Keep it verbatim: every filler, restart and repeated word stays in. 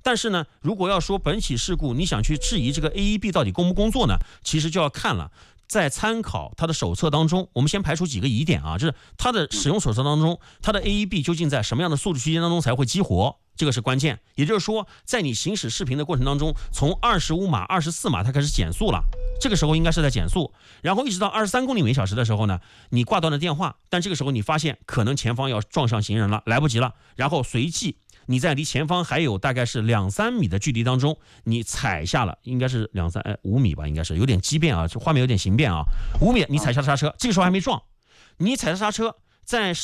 但是呢，如果要说本起事故，你想去质疑这个 A E B 到底工不工作呢？其实就要看了。在参考它的手册当中，我们先排除几个疑点啊，就是它的使用手册当中，它的 A E B 究竟在什么样的速度区间当中才会激活，这个是关键。也就是说，在你行驶视频的过程当中，从二十五码、二十四码它开始减速了，这个时候应该是在减速，然后一直到二十三公里每小时的时候呢，你挂断了电话，但这个时候你发现可能前方要撞上行人了，来不及了，然后随即你在离前方还有大概是两三米的距离当中，你踩下了，应该是两三哎五米吧，应该是有点畸变啊，这画面有点形变啊，五米你踩下刹车，这个时候还没撞，你踩下刹车，在